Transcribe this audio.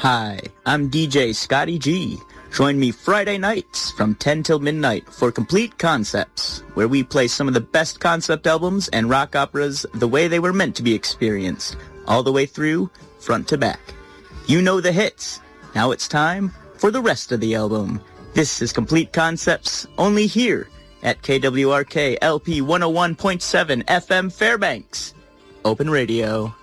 Hi, I'm DJ Scotty G. Join me Friday nights from 10 till midnight for Complete Concepts, where we play some of the best concept albums and rock operas the way they were meant to be experienced, all the way through, front to back. You know the hits. Now it's time for the rest of the album. This is Complete Concepts, only here at KWRK LP 101.7 FM Fairbanks. Open Radio.